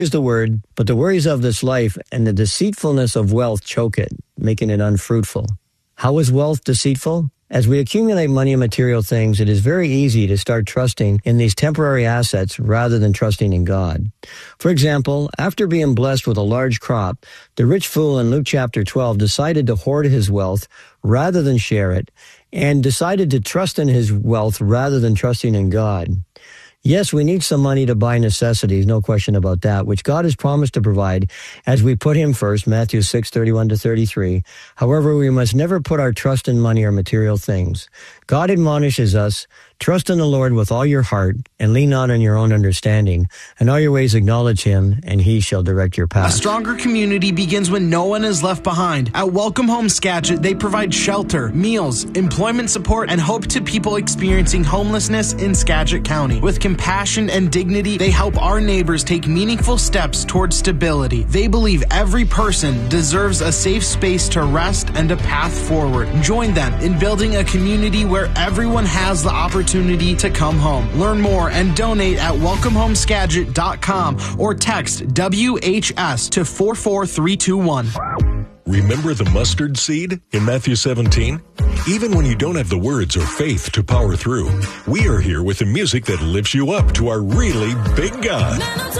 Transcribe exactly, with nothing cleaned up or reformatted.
is the word, but the worries of this life and the deceitfulness of wealth choke it, making it unfruitful. How is wealth deceitful? As we accumulate money and material things, it is very easy to start trusting in these temporary assets rather than trusting in God. For example, after being blessed with a large crop, the rich fool in Luke chapter twelve decided to hoard his wealth rather than share it, and decided to trust in his wealth rather than trusting in God. Yes, we need some money to buy necessities, no question about that, which God has promised to provide as we put him first, Matthew six, thirty-one to thirty-three. However, we must never put our trust in money or material things. God admonishes us, trust in the Lord with all your heart and lean not on your own understanding. In all your ways acknowledge him, and he shall direct your path. A stronger community begins when no one is left behind. At Welcome Home Skagit, they provide shelter, meals, employment support, and hope to people experiencing homelessness in Skagit County. With compassion and dignity, they help our neighbors take meaningful steps towards stability. They believe every person deserves a safe space to rest and a path forward. Join them in building a community where everyone has the opportunity to come home. Learn more and donate at welcome home skagit dot com or text W H S to four four three two one. Remember the mustard seed in Matthew seventeen? Even when you don't have the words or faith to power through, we are here with the music that lifts you up to our really big God.